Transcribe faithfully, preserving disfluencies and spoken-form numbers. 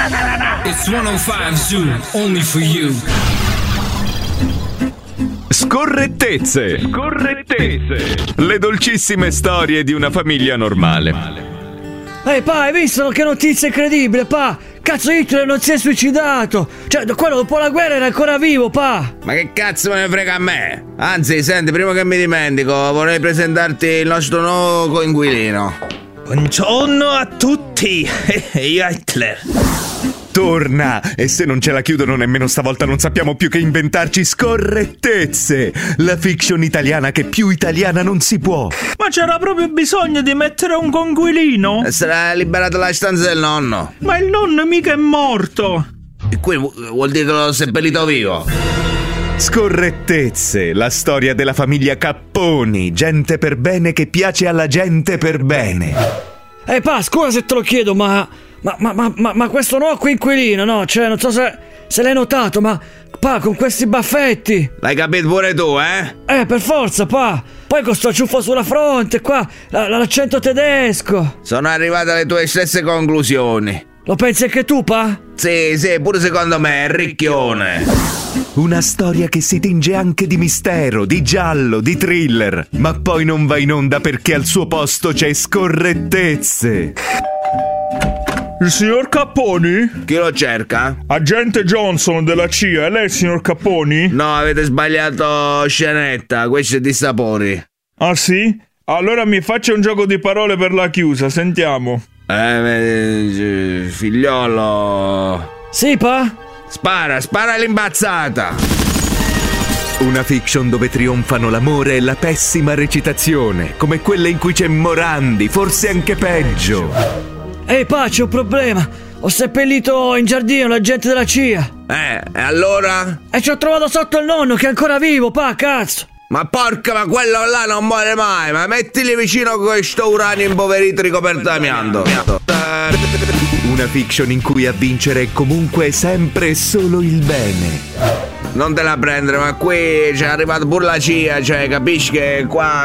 It's centocinque Zoo, only for you. Scorrettezze. Scorrettezze. Le dolcissime storie di una famiglia normale. Ehi, pa, hai visto che notizia incredibile, pa? Cazzo, Hitler non si è suicidato! Cioè, quello dopo la guerra era ancora vivo, pa! Ma che cazzo me ne frega a me? Anzi, senti, prima che mi dimentico, vorrei presentarti il nostro nuovo coinquilino. Buongiorno a tutti, io Hitler. Torna! E se non ce la chiudono nemmeno stavolta non sappiamo più che inventarci scorrettezze! La fiction italiana che più italiana non si può! Ma c'era proprio bisogno di mettere un conquilino? Sarà liberata la stanza del nonno. Ma il nonno mica è morto! E quindi vuol dire che l'ho seppellito vivo? Scorrettezze, la storia della famiglia Capponi, gente per bene che piace alla gente per bene. Ehi, pa, scusa se te lo chiedo, ma... Ma, ma, ma, ma, ma questo nuovo coinquilino, no? Cioè, non so se, se l'hai notato, ma... Pa, con questi baffetti... L'hai capito pure tu, eh? Eh, per forza, pa! Poi con sto ciuffo sulla fronte, qua, la, l'accento tedesco... Sono arrivato alle tue stesse conclusioni. Lo pensi anche tu, pa? Sì, sì, pure secondo me è ricchione. Una storia che si tinge anche di mistero, di giallo, di thriller, ma poi non va in onda perché al suo posto c'è Scorrettezze. Il signor Capponi? Chi lo cerca? Agente Johnson della C I A, è lei il signor Capponi? No, avete sbagliato scenetta, questo è di sapori. Ah sì? Allora mi faccia un gioco di parole per la chiusa, sentiamo. Eh, figliolo... Sì, pa? Spara, spara l'imbazzata! Una fiction dove trionfano l'amore e la pessima recitazione, come quelle in cui c'è Morandi, forse anche peggio. Ehi, pa, c'è un problema. Ho seppellito in giardino l'agente della C I A. Eh, e allora? E ci ho trovato sotto il nonno che è ancora vivo, pa, cazzo. Ma porca, ma quello là non muore mai. Ma mettili vicino con questo uranio impoverito ricoperto d'amianto. Una fiction in cui a vincere è comunque sempre e solo il bene. Non te la prendere, ma qui c'è arrivato pure la C I A, cioè capisci che qua